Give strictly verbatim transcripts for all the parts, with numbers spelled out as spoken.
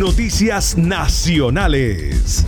Noticias Nacionales.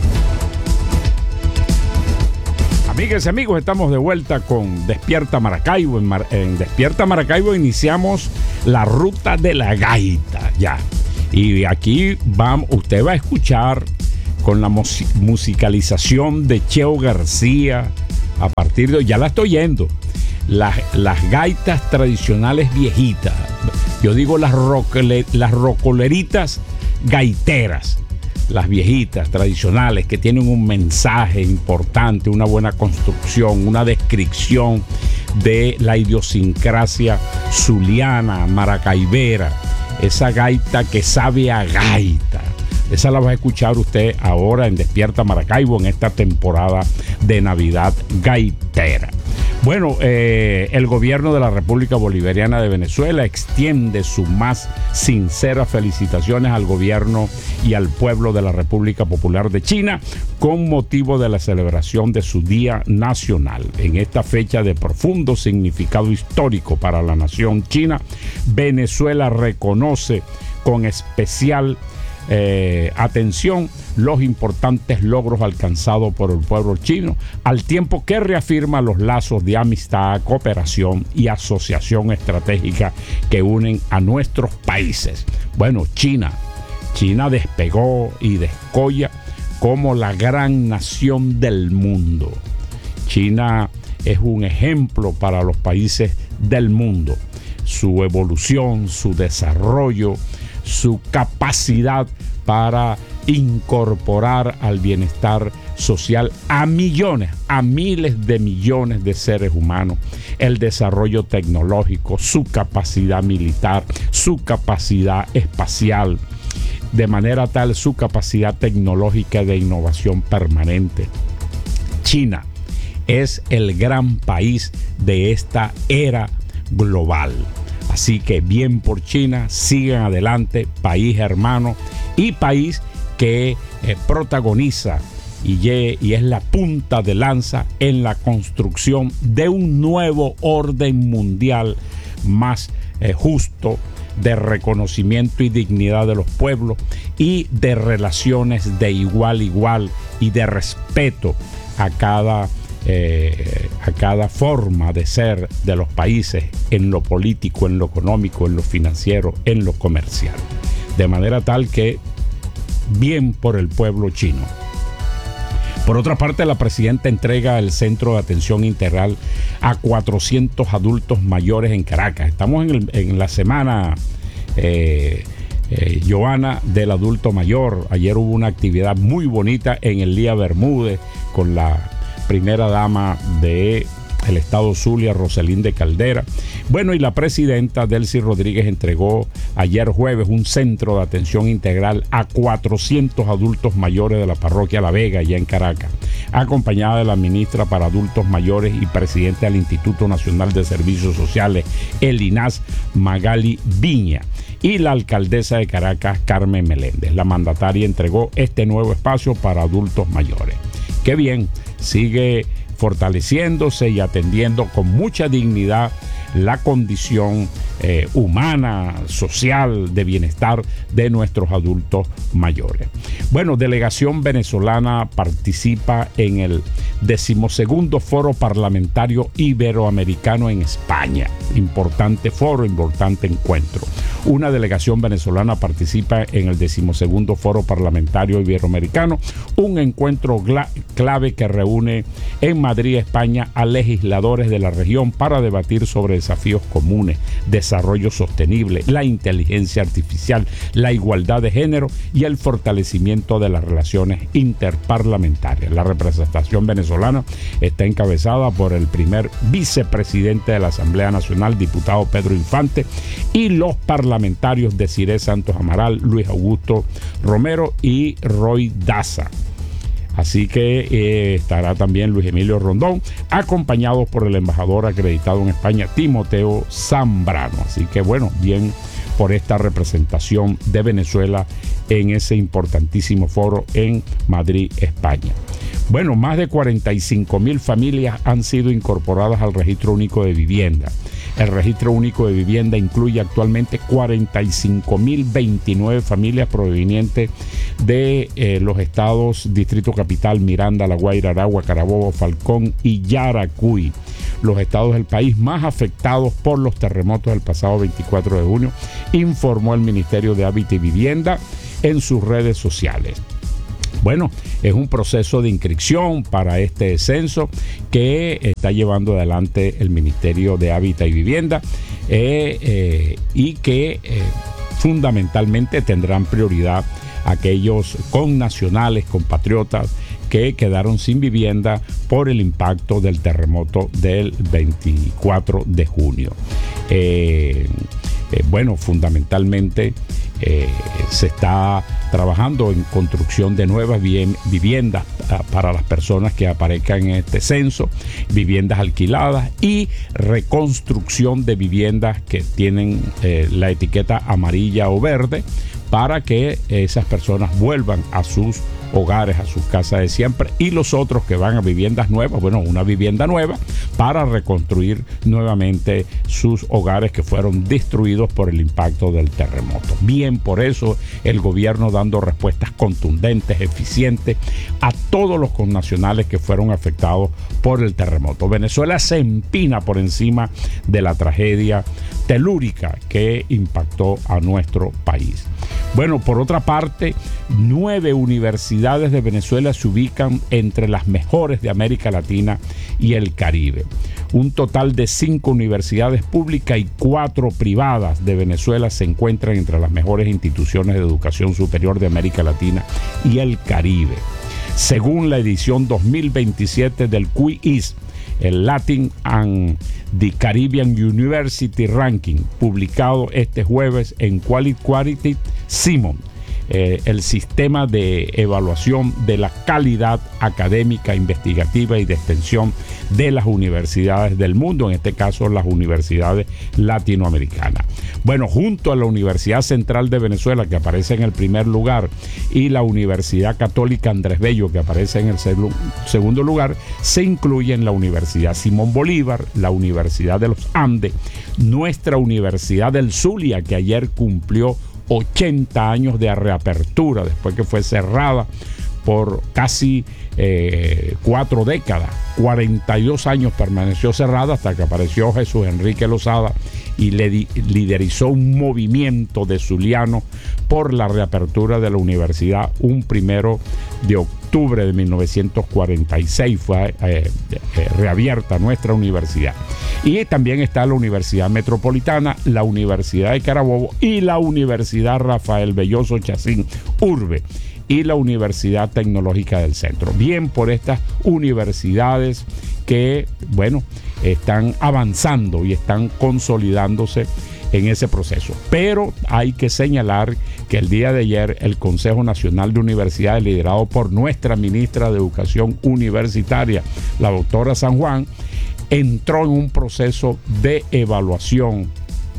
Amigas y amigos, estamos de vuelta con Despierta Maracaibo. En, Mar- en Despierta Maracaibo iniciamos la ruta de la gaita, ya. Y aquí vamos, usted va a escuchar con la mus- musicalización de Cheo García, a partir de hoy, ya la estoy oyendo, las, las gaitas tradicionales viejitas. Yo digo las, rocole, las rocoleritas gaiteras. Las viejitas, tradicionales, que tienen un mensaje importante, una buena construcción, una descripción de la idiosincrasia zuliana, maracaibera, esa gaita que sabe a gaita. Esa la va a escuchar usted ahora en Despierta Maracaibo en esta temporada de Navidad gaitera. Bueno, eh, el gobierno de la República Bolivariana de Venezuela extiende sus más sinceras felicitaciones al gobierno y al pueblo de la República Popular de China con motivo de la celebración de su Día Nacional. En esta fecha de profundo significado histórico para la nación china, Venezuela reconoce con especial Eh, atención los importantes logros alcanzados por el pueblo chino, al tiempo que reafirma los lazos de amistad, cooperación y asociación estratégica que unen a nuestros países. Bueno, China, China despegó y descolla como la gran nación del mundo. China es un ejemplo para los países del mundo. Su evolución, su desarrollo, su capacidad para incorporar al bienestar social a millones, a miles de millones de seres humanos, el desarrollo tecnológico, su capacidad militar, su capacidad espacial, de manera tal su capacidad tecnológica de innovación permanente. China es el gran país de esta era global. Así que bien por China, sigan adelante, país hermano y país que eh, protagoniza y, y es la punta de lanza en la construcción de un nuevo orden mundial más eh, justo, de reconocimiento y dignidad de los pueblos y de relaciones de igual a igual y de respeto a cada Eh, a cada forma de ser de los países en lo político, en lo económico, en lo financiero, en lo comercial. De manera tal que bien por el pueblo chino. Por otra parte, la presidenta entrega el Centro de Atención Integral a cuatrocientos adultos mayores en Caracas. Estamos en, el, en la semana eh, eh, Joana del adulto mayor. Ayer hubo una actividad muy bonita en el Lía Bermúdez con la primera dama de el estado Zulia, Roselín Caldera. Bueno, y la presidenta Delcy Rodríguez entregó ayer jueves un centro de atención integral a cuatrocientos adultos mayores de la parroquia La Vega, allá en Caracas, acompañada de la ministra para Adultos Mayores y presidente del Instituto Nacional de Servicios Sociales, el I N A S, Magali Viña, y la alcaldesa de Caracas, Carmen Meléndez. La mandataria entregó este nuevo espacio para adultos mayores. Qué bien, sigue fortaleciéndose y atendiendo con mucha dignidad la condición eh, humana, social, de bienestar de nuestros adultos mayores. Bueno, delegación venezolana participa en el decimosegundo Foro Parlamentario Iberoamericano en España. Importante foro, importante encuentro. Una delegación venezolana participa en el decimosegundo Foro Parlamentario Iberoamericano, un encuentro clave que reúne en Madrid, España, a legisladores de la región para debatir sobre desafíos comunes, desarrollo sostenible, la inteligencia artificial, la igualdad de género y el fortalecimiento de las relaciones interparlamentarias. La representación venezolana está encabezada por el primer vicepresidente de la Asamblea Nacional, diputado Pedro Infante, y los parlamentarios Desiré Santos Amaral, Luis Augusto Romero y Roy Daza. Así que eh, estará también Luis Emilio Rondón, acompañados por el embajador acreditado en España, Timoteo Zambrano. Así que bueno, bien por esta representación de Venezuela en ese importantísimo foro en Madrid, España. Bueno, más de cuarenta y cinco mil familias han sido incorporadas al Registro Único de Vivienda. El registro único de vivienda incluye actualmente cuarenta y cinco mil veintinueve familias provenientes de eh, los estados Distrito Capital, Miranda, La Guaira, Aragua, Carabobo, Falcón y Yaracuy, los estados del país más afectados por los terremotos del pasado veinticuatro de junio, informó el Ministerio de Hábitat y Vivienda en sus redes sociales. Bueno, es un proceso de inscripción para este censo que está llevando adelante el Ministerio de Hábitat y Vivienda eh, eh, y que eh, fundamentalmente tendrán prioridad aquellos connacionales, compatriotas que quedaron sin vivienda por el impacto del terremoto del veinticuatro de junio. Eh, eh, bueno, fundamentalmente eh, se está trabajando en construcción de nuevas viviendas para las personas que aparezcan en este censo, viviendas alquiladas y reconstrucción de viviendas que tienen eh, la etiqueta amarilla o verde para que esas personas vuelvan a sus hogares, a sus casas de siempre, y los otros que van a viviendas nuevas, bueno, una vivienda nueva para reconstruir nuevamente sus hogares que fueron destruidos por el impacto del terremoto. Bien, por eso el gobierno dando respuestas contundentes, eficientes a todos los connacionales que fueron afectados por el terremoto. Venezuela se empina por encima de la tragedia telúrica que impactó a nuestro país. Bueno, por otra parte, nueve universidades de Venezuela se ubican entre las mejores de América Latina y el Caribe. Un total de cinco universidades públicas y cuatro privadas de Venezuela se encuentran entre las mejores instituciones de educación superior de América Latina y el Caribe. Según la edición dos mil veintisiete del Q I S, el Latin and the Caribbean University Ranking, publicado este jueves en Quality Simon, eh, el sistema de evaluación de la calidad académica, investigativa y de extensión de las universidades del mundo, en este caso las universidades latinoamericanas. Bueno, junto a la Universidad Central de Venezuela, que aparece en el primer lugar, y la Universidad Católica Andrés Bello, que aparece en el seg- segundo lugar, se incluyen la Universidad Simón Bolívar, la Universidad de los Andes, nuestra Universidad del Zulia, que ayer cumplió ochenta años de reapertura después que fue cerrada por casi eh, cuatro décadas. cuarenta y dos años permaneció cerrada hasta que apareció Jesús Enrique Lozada y le di, liderizó un movimiento de zulianos por la reapertura de la universidad. Un primero de octubre de mil novecientos cuarenta y seis fue eh, eh, reabierta nuestra universidad. Y también está la Universidad Metropolitana, la Universidad de Carabobo y la Universidad Rafael Belloso Chacín Urbe y la Universidad Tecnológica del Centro. Bien por estas universidades que, bueno, están avanzando y están consolidándose en ese proceso. Pero hay que señalar que el día de ayer el Consejo Nacional de Universidades, liderado por nuestra ministra de Educación Universitaria, la doctora San Juan, entró en un proceso de evaluación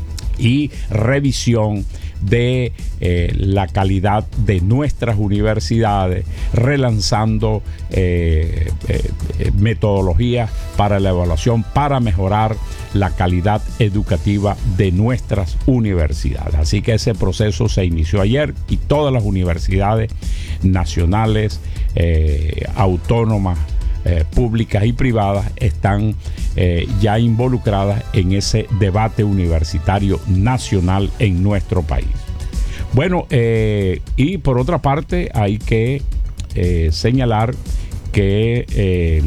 y revisión de eh, la calidad de nuestras universidades, relanzando eh, eh, metodologías para la evaluación para mejorar la calidad educativa de nuestras universidades. Así que ese proceso se inició ayer y todas las universidades nacionales, eh, autónomas, Eh, públicas y privadas están eh, ya involucradas en ese debate universitario nacional en nuestro país. Bueno, eh, y por otra parte hay que eh, señalar que eh,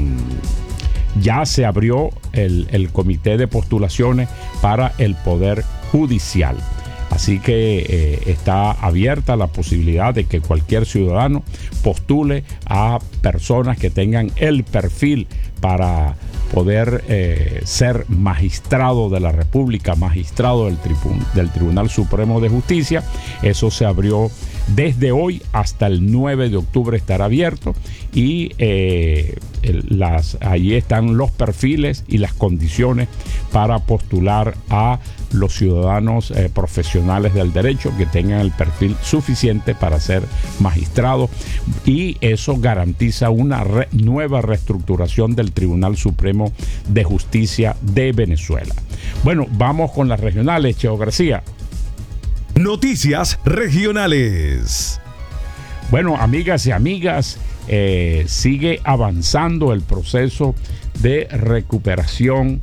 ya se abrió el, el comité de postulaciones para el Poder Judicial. Así que eh, está abierta la posibilidad de que cualquier ciudadano postule a personas que tengan el perfil para poder eh, ser magistrado de la República, magistrado del, tribu- del Tribunal Supremo de Justicia. Eso se abrió desde hoy hasta el nueve de octubre, estará abierto y eh, las, ahí están los perfiles y las condiciones para postular a los ciudadanos eh, profesionales del derecho que tengan el perfil suficiente para ser magistrados, y eso garantiza una re- nueva reestructuración del Tribunal Supremo de Justicia de Venezuela. Bueno, vamos con las regionales, Cheo García. Noticias regionales. Bueno, amigas y amigas, eh, sigue avanzando el proceso de recuperación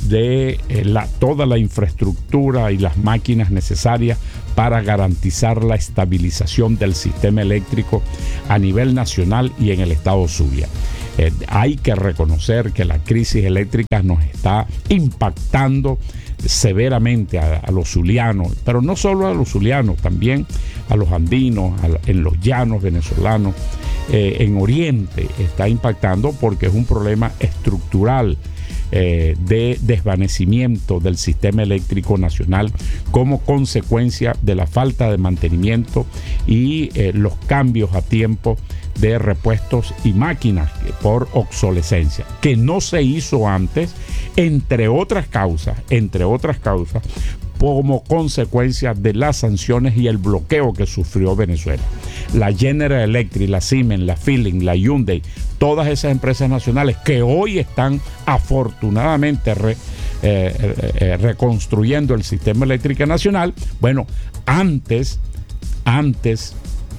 de eh, la, toda la infraestructura y las máquinas necesarias para garantizar la estabilización del sistema eléctrico a nivel nacional y en el estado Zulia. Eh, hay que reconocer que la crisis eléctrica nos está impactando severamente a, a los zulianos, pero no solo a los zulianos, también a los andinos, a, en los llanos venezolanos, eh, en Oriente está impactando porque es un problema estructural eh, de desvanecimiento del sistema eléctrico nacional como consecuencia de la falta de mantenimiento y eh, los cambios a tiempo de repuestos y máquinas por obsolescencia, que no se hizo antes, entre otras causas, entre otras causas, como consecuencia de las sanciones y el bloqueo que sufrió Venezuela. La General Electric, la Siemens, la Philips, la Hyundai, todas esas empresas nacionales que hoy están afortunadamente re, eh, eh, reconstruyendo el sistema eléctrico nacional, bueno, antes, antes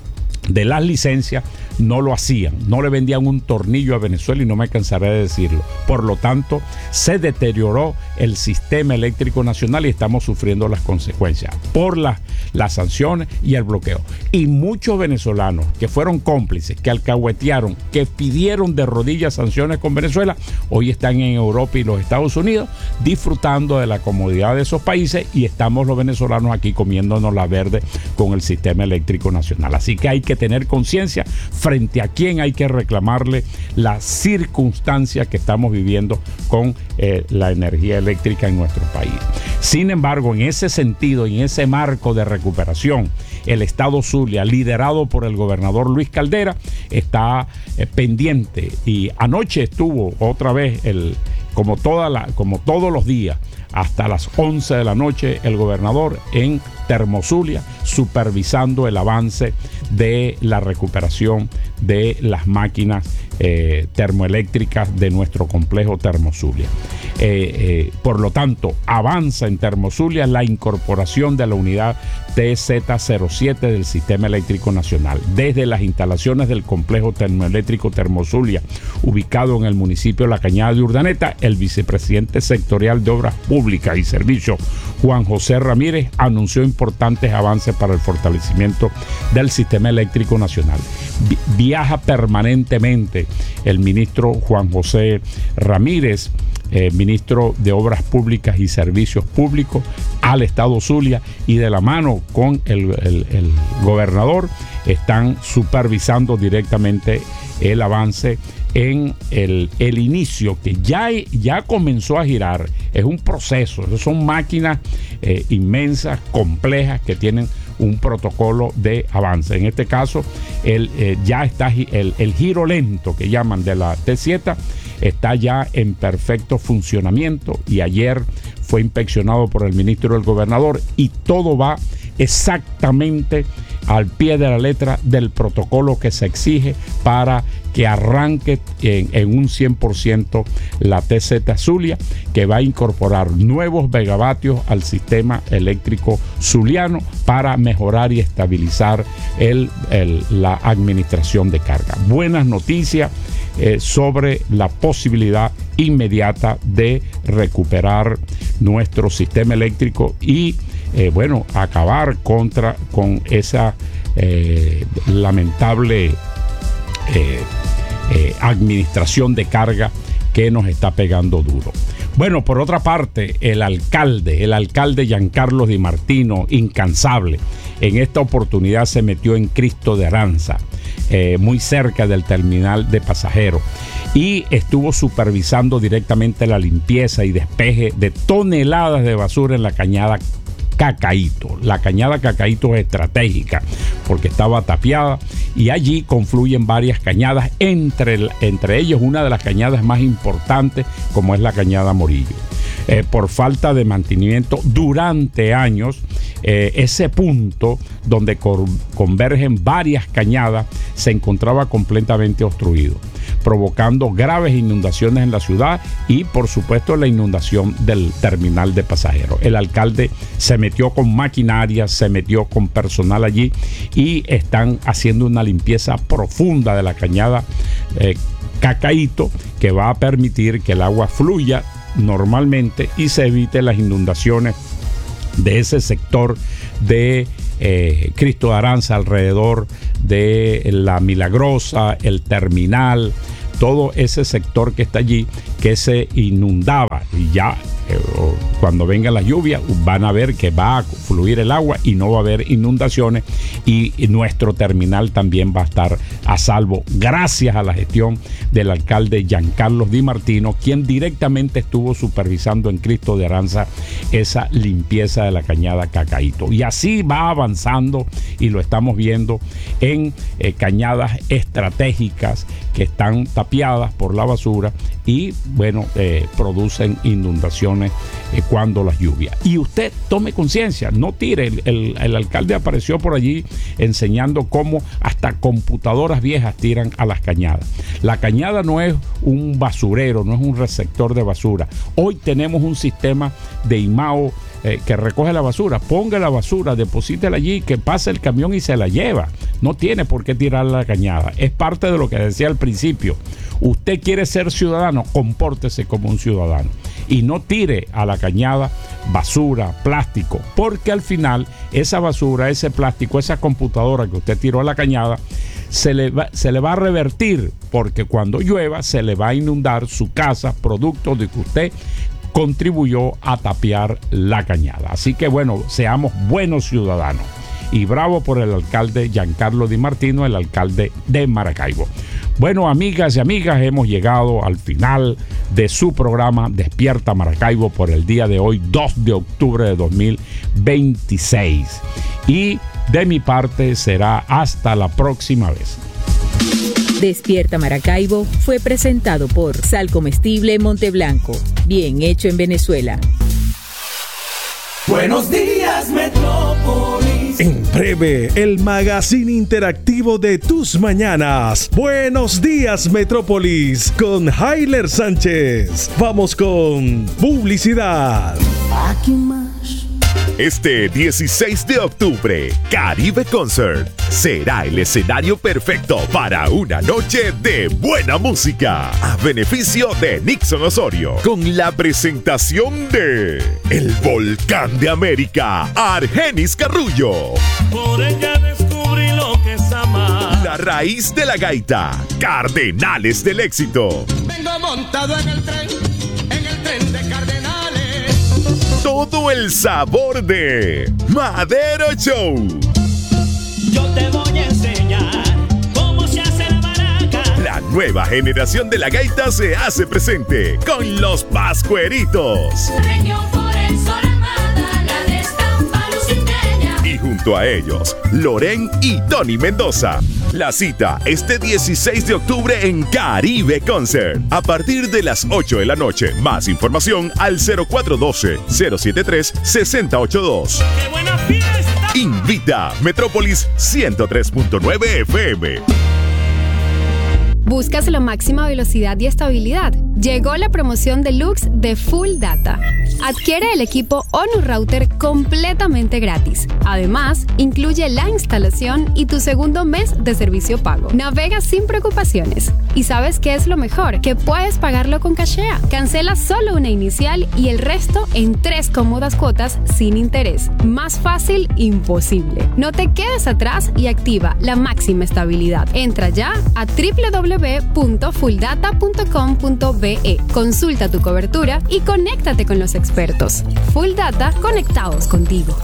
de las licencias no lo hacían, no le vendían un tornillo a Venezuela y no me cansaré de decirlo. Por lo tanto, se deterioró el sistema eléctrico nacional y estamos sufriendo las consecuencias por las, las sanciones y el bloqueo. Y muchos venezolanos que fueron cómplices, que alcahuetearon, que pidieron de rodillas sanciones con Venezuela, hoy están en Europa y los Estados Unidos disfrutando de la comodidad de esos países y estamos los venezolanos aquí comiéndonos la verde con el sistema eléctrico nacional. Así que hay que tener conciencia frente a quién hay que reclamarle la circunstancia que estamos viviendo con eh, la energía eléctrica en nuestro país. Sin embargo, en ese sentido y en ese marco de recuperación, el estado Zulia, liderado por el gobernador Luis Caldera, está eh, pendiente y anoche estuvo otra vez, el, como, toda la, como todos los días, hasta las once de la noche, el gobernador en Termozulia, supervisando el avance de la recuperación de las máquinas eh, termoeléctricas de nuestro complejo Termozulia. Eh, eh, por lo tanto, avanza en Termozulia la incorporación de la unidad T Z cero siete del Sistema Eléctrico Nacional. Desde las instalaciones del complejo termoeléctrico Termozulia, ubicado en el municipio de La Cañada de Urdaneta, el vicepresidente sectorial de Obras Públicas y Servicios, Juan José Ramírez, anunció importantes avances para el fortalecimiento del Sistema Eléctrico Nacional. Vi- viaja permanentemente el ministro Juan José Ramírez, Eh, ministro de Obras Públicas y Servicios Públicos, al estado Zulia, y de la mano con el, el, el gobernador están supervisando directamente el avance en el, el inicio que ya, ya comenzó a girar. Es un proceso, son máquinas eh, inmensas, complejas, que tienen un protocolo de avance. En este caso, el, eh, ya está el, el giro lento que llaman de la T Z, está ya en perfecto funcionamiento y ayer fue inspeccionado por el ministro del gobernador y todo va exactamente al pie de la letra del protocolo que se exige para que arranque en, en un cien por ciento la T Z Zulia, que va a incorporar nuevos megavatios al sistema eléctrico zuliano para mejorar y estabilizar el, el, la administración de carga. Buenas noticias eh, sobre la posibilidad inmediata de recuperar nuestro sistema eléctrico y eh, bueno, acabar contra con esa eh, lamentable eh, eh, administración de carga que nos está pegando duro. Bueno, por otra parte, el alcalde, el alcalde Giancarlo Di Martino, incansable, en esta oportunidad se metió en Cristo de Aranza, eh, muy cerca del terminal de pasajeros, y estuvo supervisando directamente la limpieza y despeje de toneladas de basura en la cañada Cacaíto. La cañada Cacaíto es estratégica porque estaba tapiada y allí confluyen varias cañadas, entre, entre ellos una de las cañadas más importantes, como es la cañada Morillo. Eh, por falta de mantenimiento durante años, eh, ese punto donde cor- convergen varias cañadas se encontraba completamente obstruido. provocando graves inundaciones en la ciudad y por supuesto la inundación del terminal de pasajeros. El alcalde se metió con maquinaria, se metió con personal allí y están haciendo una limpieza profunda de la cañada eh, Cacaíto, que va a permitir que el agua fluya normalmente y se evite las inundaciones de ese sector de eh, Cristo de Aranza, alrededor de la Milagrosa, el terminal, todo ese sector que está allí que se inundaba, y ya eh, cuando venga la lluvia van a ver que va a fluir el agua y no va a haber inundaciones, y, y nuestro terminal también va a estar a salvo gracias a la gestión del alcalde Giancarlo Di Martino, quien directamente estuvo supervisando en Cristo de Aranza esa limpieza de la cañada Cacaíto, y así va avanzando y lo estamos viendo en eh, cañadas estratégicas que están tapiadas por la basura y bueno, eh, producen inundaciones eh, cuando las lluvias. Y usted tome conciencia, no tire. El, el, el alcalde apareció por allí enseñando cómo hasta computadoras viejas tiran a las cañadas. La cañada no es un basurero, no es un receptor de basura. Hoy tenemos un sistema de I M A O eh, que recoge la basura. Ponga la basura, deposítela allí, que pase el camión y se la lleva. No tiene por qué tirar la cañada. Es parte de lo que decía al principio. Usted quiere ser ciudadano, compórtese como un ciudadano y no tire a la cañada basura, plástico, porque al final esa basura, ese plástico, esa computadora que usted tiró a la cañada se le va, se le va a revertir, porque cuando llueva se le va a inundar su casa, producto de que usted contribuyó a tapiar la cañada. Así que bueno, seamos buenos ciudadanos. Y bravo por el alcalde Giancarlo Di Martino, el alcalde de Maracaibo. Bueno, amigas y amigas, hemos llegado al final de su programa Despierta Maracaibo por el día de hoy, dos de octubre de dos mil veintiséis. Y de mi parte será hasta la próxima vez. Despierta Maracaibo fue presentado por Sal Comestible Monteblanco, bien hecho en Venezuela. Buenos días, Metrópolis. En breve, el magazine interactivo de tus mañanas. Buenos días, Metrópolis, con Jailer Sánchez. Vamos con publicidad. Aquí más. Este dieciséis de octubre, Caribe Concert será el escenario perfecto para una noche de buena música a beneficio de Nixon Osorio, con la presentación de El Volcán de América, Argenis Carrullo. Por ella descubrí lo que es amar. La Raíz de la Gaita, Cardenales del Éxito. Vengo montado en el tren, en el tren de Cardenales. Todo el sabor de Madero Show. Yo te voy a enseñar cómo se hace la maraca. La nueva generación de la gaita se hace presente con los Pascueritos. Región por el sol amada, la de estampa lucideña. Y junto a ellos, Loren y Tony Mendoza. La cita este dieciséis de octubre en Caribe Concert. A partir de las ocho de la noche. Más información al cero cuatro uno dos, cero siete tres, seis cero ocho dos. ¡Qué buena fiesta! Invita Metrópolis ciento tres punto nueve F M. ¿Buscas la máxima velocidad y estabilidad? Llegó la promoción deluxe de Full Data. Adquiere el equipo ONU Router completamente gratis. Además, incluye la instalación y tu segundo mes de servicio pago. Navega sin preocupaciones. ¿Y sabes qué es lo mejor? Que puedes pagarlo con Cashea. Cancela solo una inicial y el resto en tres cómodas cuotas sin interés. Más fácil, imposible. No te quedes atrás y activa la máxima estabilidad. Entra ya a doble u doble u doble u punto full data punto com punto be. Consulta tu cobertura y conéctate con los expertos. Full Data, conectados contigo.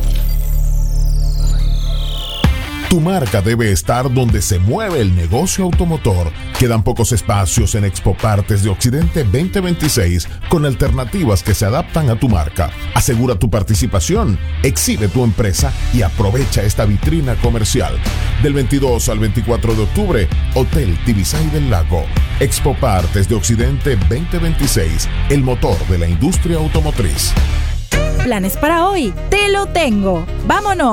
Tu marca debe estar donde se mueve el negocio automotor. Quedan pocos espacios en Expo Partes de Occidente veinte veintiséis con alternativas que se adaptan a tu marca. Asegura tu participación, exhibe tu empresa y aprovecha esta vitrina comercial. Del veintidós al veinticuatro de octubre, Hotel Tibisay del Lago. Expo Partes de Occidente veinte veintiséis, el motor de la industria automotriz. Planes para hoy, te lo tengo. Vámonos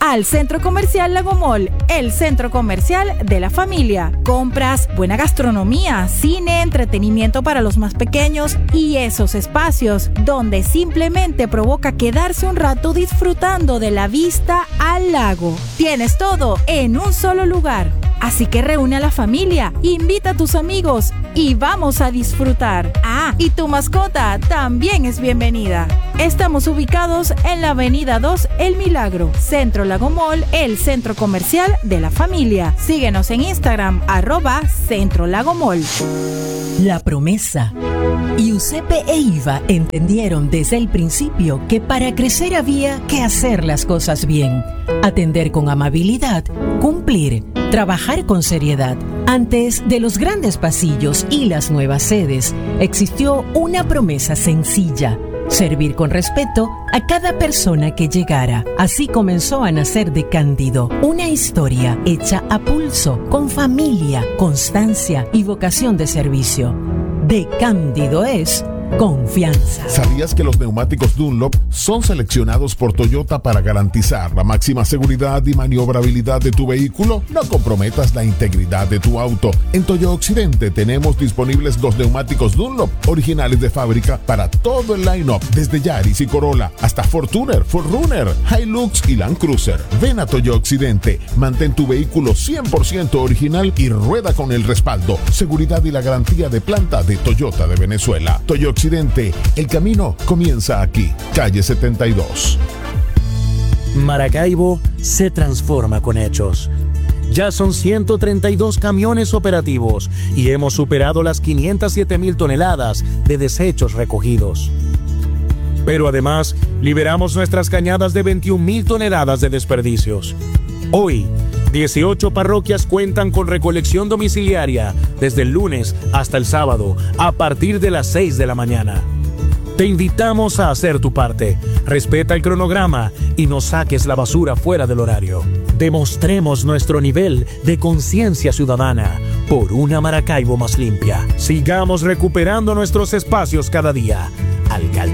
al Centro Comercial Lago Mall, el centro comercial de la familia. Compras, buena gastronomía, cine, entretenimiento para los más pequeños y esos espacios donde simplemente provoca quedarse un rato disfrutando de la vista al lago. Tienes todo en un solo lugar. Así que reúne a la familia, invita a tus amigos y vamos a disfrutar. Ah, y tu mascota también es bienvenida. Estamos ubicados en la avenida dos El Milagro, Centro Lago Mall, el centro comercial de la familia. Síguenos en Instagram, arroba Centro Lago Mall. La Promesa. Giuseppe e Iva entendieron desde el principio que para crecer había que hacer las cosas bien, atender con amabilidad, cumplir, trabajar con seriedad. Antes de los grandes pasillos y las nuevas sedes, existió una promesa sencilla: servir con respeto a cada persona que llegara. Así comenzó a nacer De Cándido, una historia hecha a pulso, con familia, constancia y vocación de servicio. De Cándido es confianza. ¿Sabías que los neumáticos Dunlop son seleccionados por Toyota para garantizar la máxima seguridad y maniobrabilidad de tu vehículo? No comprometas la integridad de tu auto. En Toyo Occidente tenemos disponibles los neumáticos Dunlop originales de fábrica para todo el line-up, desde Yaris y Corolla hasta Fortuner, cuatro runner, Hilux y Land Cruiser. Ven a Toyo Occidente, mantén tu vehículo cien por ciento original y rueda con el respaldo, seguridad y la garantía de planta de Toyota de Venezuela. Toyo Occidente, el camino comienza aquí, calle setenta y dos. Maracaibo se transforma con hechos. Ya son ciento treinta y dos camiones operativos y hemos superado las quinientas siete mil toneladas de desechos recogidos. Pero además, liberamos nuestras cañadas de veintiún mil toneladas de desperdicios. Hoy, dieciocho parroquias cuentan con recolección domiciliaria desde el lunes hasta el sábado a partir de las seis de la mañana. Te invitamos a hacer tu parte. Respeta el cronograma y no saques la basura fuera del horario. Demostremos nuestro nivel de conciencia ciudadana por una Maracaibo más limpia. Sigamos recuperando nuestros espacios cada día. Alcaldía